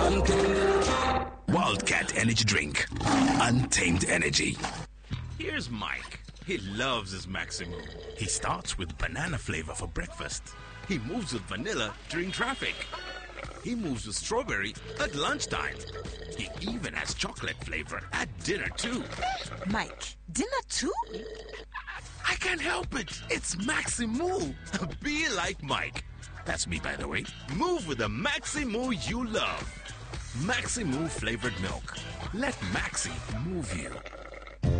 Wildcat Energy Drink. Untamed energy. Here's Mike. He loves his Maximo. He starts with banana flavor for breakfast. He moves with vanilla during traffic. He moves with strawberry at lunchtime. He even has chocolate flavor at dinner too. Mike, dinner too? I can't help it. It's Maximo. Be like Mike. That's me, by the way. Move with the Maximo you love. Maximo flavored milk. Let Maxi move you.